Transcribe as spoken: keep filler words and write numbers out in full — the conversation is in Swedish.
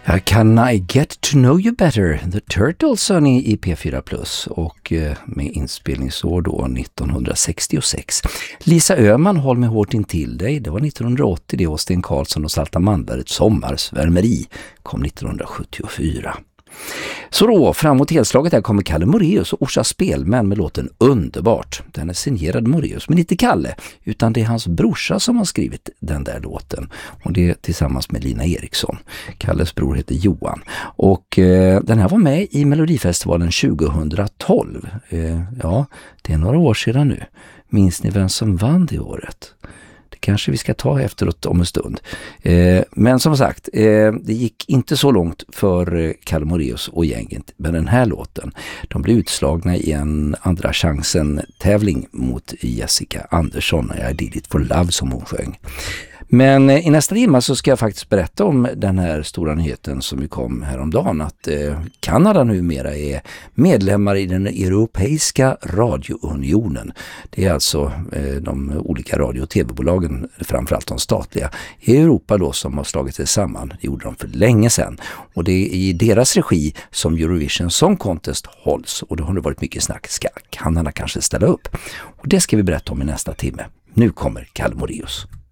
Ja, Can I get to know you better? The Turtles hör ni i P fyra Plus och med inspelningsår då nittonhundrasextiosex. Lisa Öhman, Håll mig hårt in till dig. Det var nittonhundraåttio, det, och Sten Karlsson och Salta Malmberget Sommarsvärmeri kom nittonhundrasjuttiofyra. Så då, framåt helslaget här kommer Kalle Moraeus och Orsa Spelmän med låten Underbart. Den är signerad Moraeus, men inte Kalle, utan det är hans brorsa som har skrivit den där låten. Och det är tillsammans med Lina Eriksson. Kalles bror heter Johan. Och eh, den här var med i Melodifestivalen tjugohundratolv. Eh, ja, det är några år sedan nu. Minns ni vem som vann det året? Det kanske vi ska ta efteråt om en stund. Eh, men som sagt, eh, det gick inte så långt för eh, Kalle Moraeus och gänget med den här låten. De blev utslagna i en andra chansen-tävling mot Jessica Andersson. I did it for love, som hon sjöng. Men i nästa timme så ska jag faktiskt berätta om den här stora nyheten som vi kom häromdagen, att eh, Kanada numera är medlemmar i den Europeiska radiounionen. Det är alltså eh, de olika radio- och tv-bolagen, framförallt de statliga, i Europa då, som har slagit sig samman. Det gjorde de för länge sedan. Och det är i deras regi som Eurovision Song Contest hålls. Och då har det varit mycket snack. Ska Kanada kanske ställa upp? Och det ska vi berätta om i nästa timme. Nu kommer Kalle Moraeus.